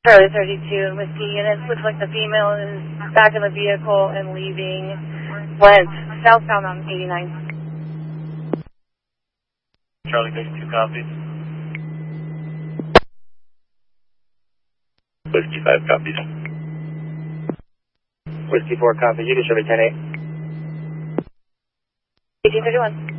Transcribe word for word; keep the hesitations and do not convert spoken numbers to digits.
Charlie thirty-two and Whiskey units. Looks like the female is back in the vehicle and leaving went southbound on eighty-nine. Charlie thirty-two copies. Whiskey five copies. Whiskey four copies. You can show me ten eight. eighteen thirty-one.